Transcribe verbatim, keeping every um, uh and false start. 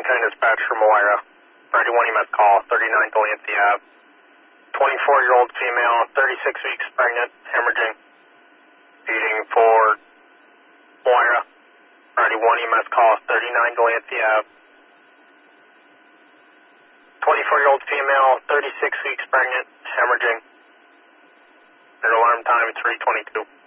ten dispatch from Moira. Friday one E M S call, thirty-nine Delancey Ave. twenty-four-year-old female, thirty-six weeks pregnant, hemorrhaging. Feeding for Moira. Friday one E M S call, thirty-nine Delancey Ave. twenty-four-year-old female, thirty-six weeks pregnant, hemorrhaging. Their alarm time, three twenty-two.